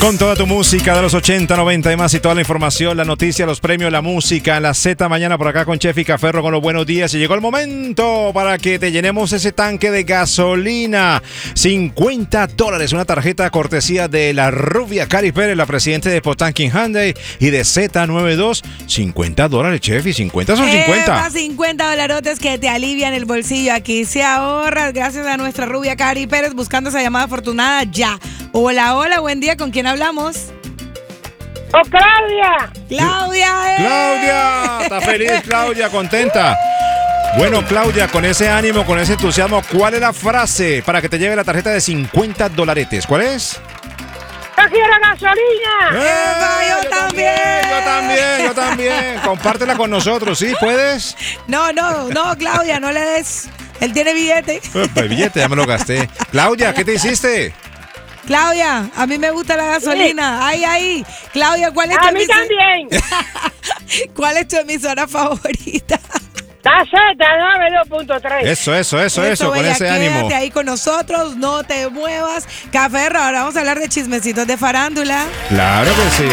Con toda tu música de los 80, 90 y más y toda la información, la noticia, los premios, la música, la Z mañana por acá con Chef y Caferro con los buenos días. Y llegó el momento para que te llenemos ese tanque de gasolina. $50, una tarjeta cortesía de la rubia Cari Pérez, la presidenta de Potanking Hyundai y de Z92. $50, Chef, y 50 son 50. $50 que te alivian el bolsillo. Aquí se ahorra gracias a nuestra rubia Cari Pérez buscando esa llamada afortunada ya. Hola, hola, buen día, ¿con quién hablamos? ¡Oh, Claudia! ¡Claudia! ¡Claudia! ¿Está feliz, Claudia? ¿Contenta? Bueno, Claudia, con ese ánimo, con ese entusiasmo, ¿cuál es la frase para que te lleve la tarjeta de $50? ¿Cuál es? ¡Yo quiero gasolina! Yo también. Compártela con nosotros, ¿sí? ¿Puedes? No, Claudia, no le des. Él tiene billete. El billete, ya me lo gasté. Claudia, ¿qué te hiciste? Claudia, a mí me gusta la gasolina. Sí. Ay. Claudia, ¿cuál es tu emisora? A mí también. ¿Cuál es tu emisora favorita? La Z92.3. Eso, con ese ánimo. Quédate ahí con nosotros, no te muevas. Caferro, ahora vamos a hablar de chismecitos de farándula. Claro que sí.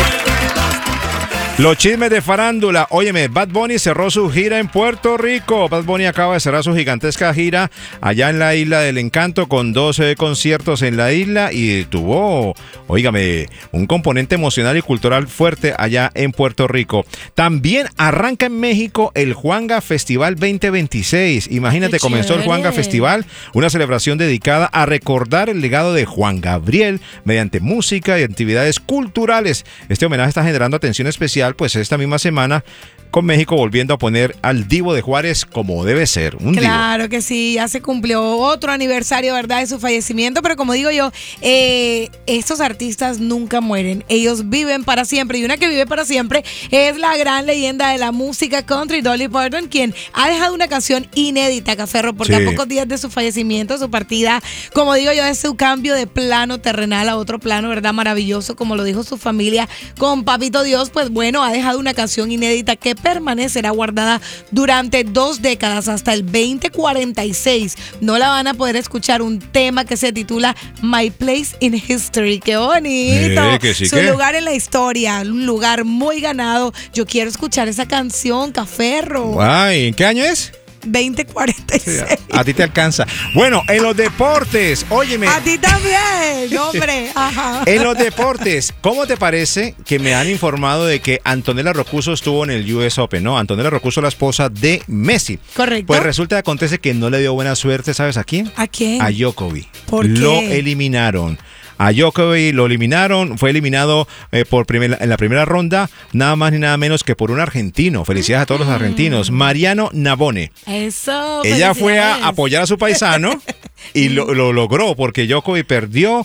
Los chismes de farándula. Óyeme, Bad Bunny cerró su gira en Puerto Rico. Bad Bunny acaba de cerrar su gigantesca gira allá en la Isla del Encanto con 12 conciertos en la isla y tuvo, óigame, un componente emocional y cultural fuerte allá en Puerto Rico. También arranca en México el Juanga Festival 2026. Imagínate, comenzó el Juanga Festival, una celebración dedicada a recordar el legado de Juan Gabriel mediante música y actividades culturales. Este homenaje está generando atención especial, pues esta misma semana con México volviendo a poner al Divo de Juárez como debe ser, un divo. Claro que sí, ya se cumplió otro aniversario, ¿verdad?, de su fallecimiento, pero como digo yo, estos artistas nunca mueren, ellos viven para siempre, y una que vive para siempre es la gran leyenda de la música country, Dolly Parton, quien ha dejado una canción inédita, Caferro, porque sí, a pocos días de su fallecimiento, su partida, como digo yo, es su cambio de plano terrenal a otro plano, ¿verdad?, maravilloso, como lo dijo su familia con Papito Dios, pues bueno, ha dejado una canción inédita que permanecerá guardada durante 2 décadas hasta el 2046. No la van a poder escuchar, un tema que se titula My Place in History. ¡Qué bonito! Su lugar en la historia, un lugar muy ganado. Yo quiero escuchar esa canción, Caferro. Ay, ¿en qué año es? 2046. Sí, a ti te alcanza. Bueno, en los deportes, óyeme. A ti también, hombre. Ajá. En los deportes, ¿cómo te parece que me han informado de que Antonella Roccuzzo estuvo en el US Open, ¿no? Antonella Roccuzzo, la esposa de Messi. Correcto. Pues resulta que acontece que no le dio buena suerte, ¿sabes a quién? ¿A quién? A Djokovic. ¿Por qué? Lo eliminaron. A Djokovic lo eliminaron, fue eliminado en la primera ronda, nada más ni nada menos que por un argentino. Felicidades a todos los argentinos. Mariano Navone. Eso. Ella fue a apoyar a su paisano y lo logró porque Djokovic perdió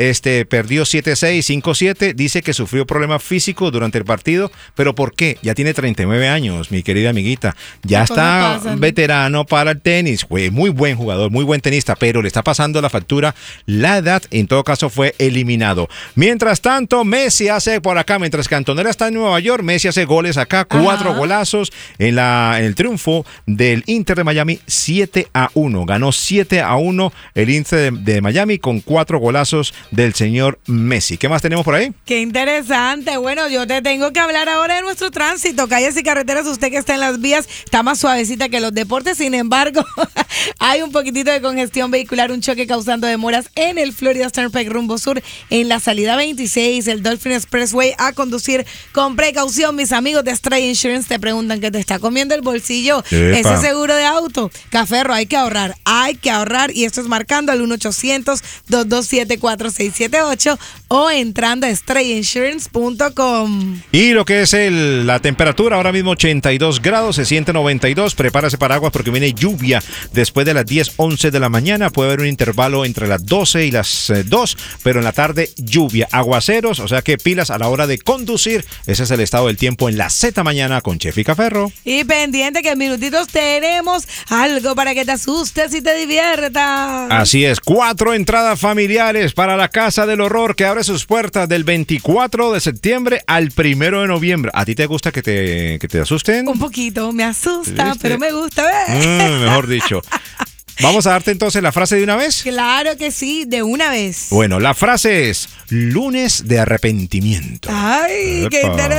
7-6, 5-7. Dice que sufrió problemas físicos durante el partido, pero ¿por qué? Ya tiene 39 años, mi querida amiguita. Ya está veterano para el tenis. Fue muy buen jugador, muy buen tenista, pero le está pasando la factura la edad. En todo caso fue eliminado. Mientras tanto, Messi hace por acá, mientras que Antonella está en Nueva York, Messi hace goles acá, 4 golazos en el triunfo del Inter de Miami 7-1. Ganó 7-1 el Inter de Miami con 4 golazos del señor Messi. ¿Qué más tenemos por ahí? Qué interesante. Bueno, yo te tengo que hablar ahora de nuestro tránsito. Calles y carreteras, usted que está en las vías, está más suavecita que los deportes. Sin embargo, hay un poquitito de congestión vehicular, un choque causando demoras en el Florida Turnpike rumbo sur, en la salida 26, el Dolphin Expressway. A conducir con precaución. Mis amigos de Stray Insurance te preguntan que te está comiendo el bolsillo. Epa. Ese seguro de auto. Caferro, hay que ahorrar, y esto es marcando al 1-800-227-4678 o entrando a strayinsurance.com. Y lo que es la temperatura, ahora mismo 82 grados, se siente 92. Prepárase paraguas porque viene lluvia después de las 10, 11 de la mañana. Puede haber un intervalo entre las 12 y las 2, pero en la tarde lluvia, aguaceros, o sea que pilas a la hora de conducir. Ese es el estado del tiempo en la Z mañana con Chef y Caferro. Y pendiente que en minutitos tenemos algo para que te asustes y te diviertas. Así es, 4 entradas familiares para la Casa del Horror que abre sus puertas del 24 de septiembre al 1 de noviembre. ¿A ti te gusta que te asusten? Un poquito, me asusta, ¿Viste? pero me gusta ver. Mejor dicho. Vamos a darte entonces la frase de una vez. Claro que sí, de una vez. Bueno, la frase es lunes de arrepentimiento. Ay, qué Epa. interesante.